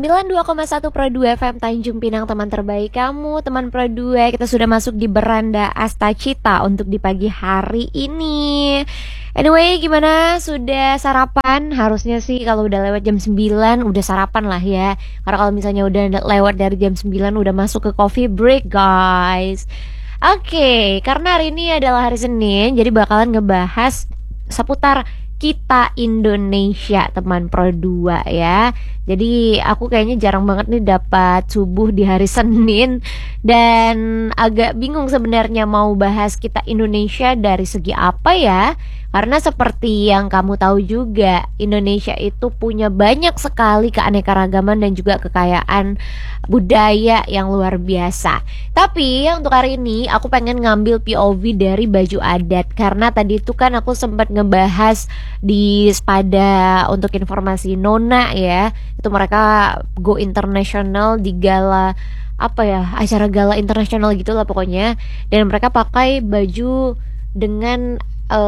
92,1 Pro 2 FM Tanjung Pinang, teman terbaik kamu, teman Pro 2. Kita sudah masuk di beranda Astacita untuk di pagi hari ini. Anyway, gimana? Sudah sarapan? Harusnya sih kalau udah lewat jam 9 udah sarapan lah ya. Karena kalau misalnya udah lewat dari jam 9 udah masuk ke coffee break, guys. Oke, karena hari ini adalah hari Senin, jadi bakalan ngebahas seputar kita Indonesia, teman Pro 2 ya. Jadi aku kayaknya jarang banget nih dapat subuh di hari Senin, dan agak bingung sebenarnya mau bahas kita Indonesia dari segi apa ya. Karena seperti yang kamu tahu juga, Indonesia itu punya banyak sekali keanekaragaman dan juga kekayaan budaya yang luar biasa. Tapi untuk hari ini aku pengen ngambil POV dari baju adat, karena tadi itu kan aku sempat ngebahas di Spada untuk informasi Nona ya. Itu mereka go international di gala apa ya, acara gala internasional gitulah pokoknya, dan mereka pakai baju dengan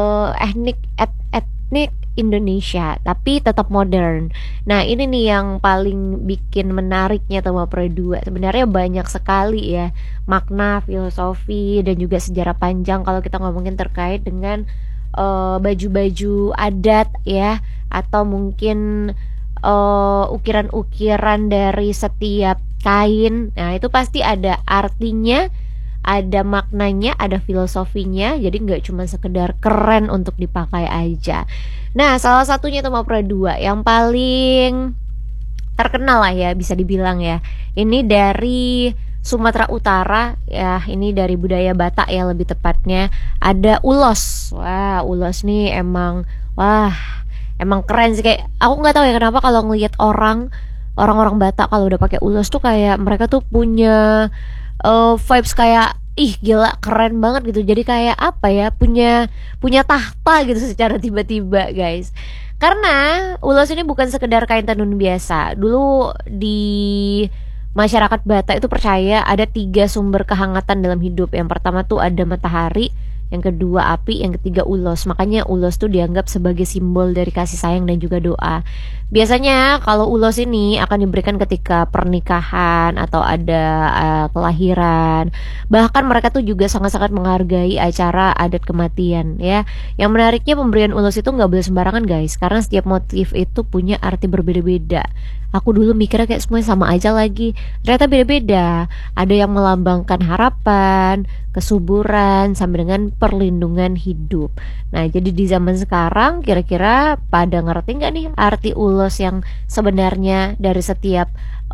etnik Indonesia tapi tetap modern. Nah, ini nih yang paling bikin menariknya Tema Pro 2. Sebenarnya banyak sekali ya makna, filosofi, dan juga sejarah panjang kalau kita ngomongin terkait dengan baju-baju adat ya, atau mungkin ukiran-ukiran dari setiap kain. Nah, itu pasti ada artinya, ada maknanya, ada filosofinya. Jadi nggak cuma sekedar keren untuk dipakai aja. Nah, salah satunya Tema Pro 2 yang paling terkenal lah ya, bisa dibilang ya, ini dari Sumatera Utara ya, ini dari budaya Batak ya lebih tepatnya. Ada ulos. Wah, ulos nih emang emang keren sih. Kayak aku nggak tahu ya kenapa kalau ngelihat orang-orang Batak kalau udah pakai ulos tuh kayak mereka tuh punya vibes kayak ih gila keren banget gitu. Jadi kayak apa ya, punya tahta gitu secara tiba-tiba, guys. Karena ulos ini bukan sekedar kain tenun biasa. Dulu di masyarakat Batak itu percaya ada 3 sumber kehangatan dalam hidup. Yang pertama tuh ada matahari, yang kedua api, yang ketiga ulos. Makanya ulos tuh dianggap sebagai simbol dari kasih sayang dan juga doa. Biasanya kalau ulos ini akan diberikan ketika pernikahan atau ada kelahiran. Bahkan mereka tuh juga sangat-sangat menghargai acara adat kematian ya. Yang menariknya, pemberian ulos itu nggak boleh sembarangan, guys, karena setiap motif itu punya arti berbeda-beda. Aku dulu mikirnya kayak semuanya sama aja lagi. Ternyata beda-beda. Ada yang melambangkan harapan, kesuburan, sampai dengan perlindungan hidup. Nah, jadi di zaman sekarang kira-kira pada ngerti nggak nih arti ulos yang sebenarnya dari setiap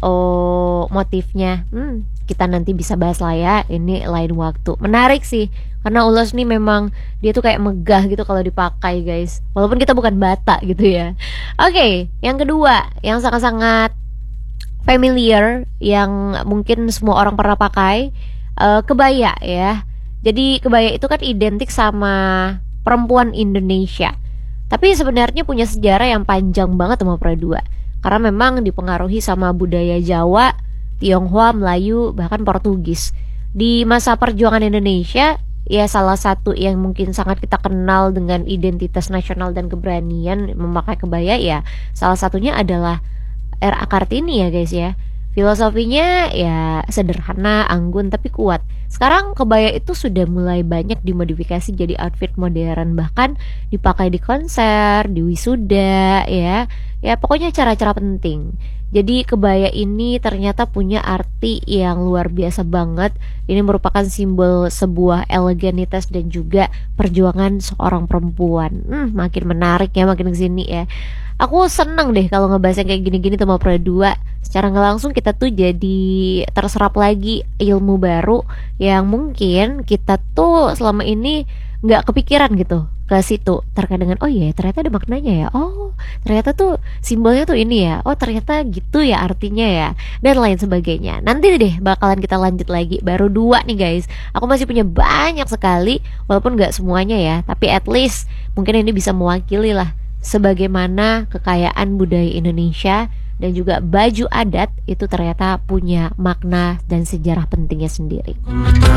motifnya? Kita nanti bisa bahas lah ya, ini lain waktu. Menarik sih, karena ulos nih memang dia tuh kayak megah gitu kalau dipakai, guys. Walaupun kita bukan Batak gitu ya. Oke, yang kedua yang sangat-sangat familiar, yang mungkin semua orang pernah pakai, kebaya ya. Jadi kebaya itu kan identik sama perempuan Indonesia. Tapi sebenarnya punya sejarah yang panjang banget sama Pro 2. Karena memang dipengaruhi sama budaya Jawa, Tionghoa, Melayu, bahkan Portugis. Di masa perjuangan Indonesia, ya salah satu yang mungkin sangat kita kenal dengan identitas nasional dan keberanian memakai kebaya ya, salah satunya adalah R.A. Kartini ya, guys ya. Filosofinya ya sederhana, anggun, tapi kuat. Sekarang kebaya itu sudah mulai banyak dimodifikasi jadi outfit modern, bahkan dipakai di konser, di wisuda ya. Ya pokoknya acara-acara penting. Jadi kebaya ini ternyata punya arti yang luar biasa banget. Ini merupakan simbol sebuah eleganitas dan juga perjuangan seorang perempuan. Makin menarik ya makin kesini ya. Aku seneng deh kalau ngebahas yang kayak gini-gini sama Pro 2. Secara nggak langsung kita tuh jadi terserap lagi ilmu baru yang mungkin kita tuh selama ini nggak kepikiran gitu ke situ, terkait dengan oh iya ternyata ada maknanya ya, oh ternyata tuh simbolnya tuh ini ya, oh ternyata gitu ya artinya ya, dan lain sebagainya. Nanti deh bakalan kita lanjut lagi. Baru 2 nih, guys. Aku masih punya banyak sekali, walaupun nggak semuanya ya, tapi at least mungkin ini bisa mewakili lah sebagaimana kekayaan budaya Indonesia dan juga baju adat itu ternyata punya makna dan sejarah pentingnya sendiri.